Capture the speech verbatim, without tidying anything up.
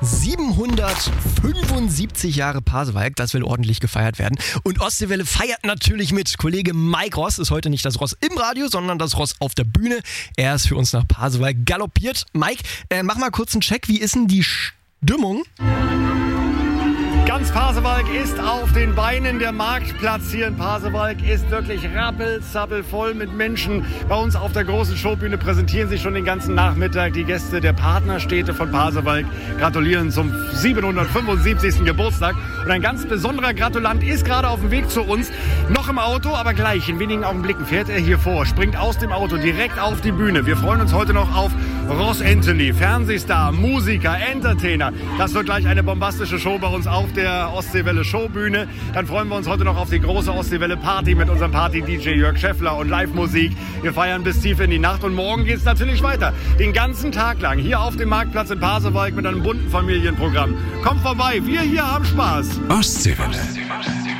siebenhundertfünfundsiebzig Jahre Pasewalk, das will ordentlich gefeiert werden. Und Ostseewelle feiert natürlich mit. Kollege Mike Ross ist heute nicht das Ross im Radio, sondern das Ross auf der Bühne. Er ist für uns nach Pasewalk galoppiert. Mike, äh, mach mal kurz einen Check. Wie ist denn die Stimmung? Ganz Pasewalk ist auf den Beinen. Der Marktplatz hier in Pasewalk ist wirklich rappelzappelvoll mit Menschen. Bei uns auf der großen Showbühne präsentieren sich schon den ganzen Nachmittag die Gäste der Partnerstädte von Pasewalk. Gratulieren zum siebenhundertfünfundsiebzigsten Geburtstag. Und ein ganz besonderer Gratulant ist gerade auf dem Weg zu uns. Noch im Auto, aber gleich in wenigen Augenblicken fährt er hier vor, springt aus dem Auto direkt auf die Bühne. Wir freuen uns heute noch auf Ross Anthony, Fernsehstar, Musiker, Entertainer. Das wird gleich eine bombastische Show bei uns auf der Ostseewelle Showbühne. Dann freuen wir uns heute noch auf die große Ostseewelle Party mit unserem Party-D J Jörg Scheffler und Live-Musik. Wir feiern bis tief in die Nacht und morgen geht es natürlich weiter. Den ganzen Tag lang hier auf dem Marktplatz in Pasewalk mit einem bunten Familienprogramm. Kommt vorbei, wir hier haben Spaß. Ostseewelle.